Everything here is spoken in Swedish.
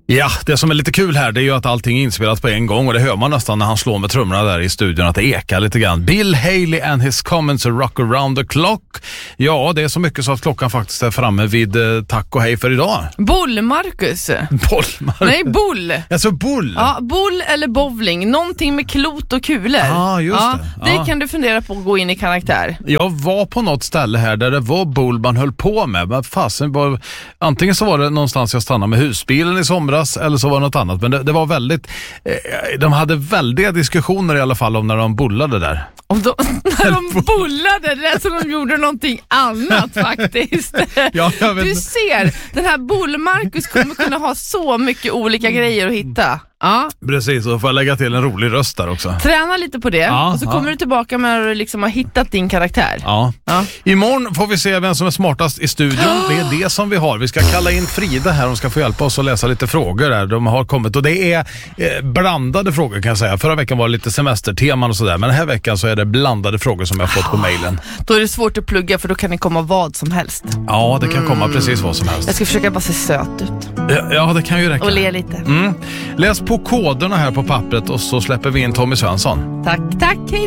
Ja, det som är lite kul här det är ju att allting är inspelat på en gång och det hör man nästan när han slår med trummorna där i studion att det ekar lite grann. Bill Haley and his comments rock around the clock. Ja, det är så mycket så att klockan faktiskt är framme vid tack och hej för idag. Bull, Marcus. Nej, bull. Alltså bull. Ja, bull eller bowling. Någonting med klot och kulor. Ja, just det. Det kan du fundera på att gå in i karaktär. Jag var på något ställe här där det var bull man höll på med. Men fasen var, antingen så var det någonstans jag stannade med husbilen i somras eller så var det något annat. Men det var väldigt, de hade väldiga diskussioner i alla fall om när de bullade där. När de bullade, det är som de gjorde någonting annat faktiskt. Ja, du ser, den här bull-Marcus kommer kunna ha så mycket olika grejer att hitta. Ja. Precis, och får jag lägga till en rolig röst där också. Träna lite på det och så kommer du tillbaka med att liksom ha hittat din karaktär. Ja. Imorgon får vi se vem som är smartast i studion. Det är det som vi har. Vi ska kalla in Frida här. Hon ska få hjälpa oss att läsa lite frågor där. De har kommit och det är blandade frågor kan jag säga. Förra veckan var det lite semesterteman och sådär. Men den här veckan så är det blandade frågor som jag har fått på mejlen. Då är det svårt att plugga för då kan det komma vad som helst. Ja, det kan komma precis vad som helst. Jag ska försöka bara se söt ut. Ja, det kan ju räcka. Och le lite. Läs på koderna här på pappret och så släpper vi in Tommy Svensson. Tack, hej.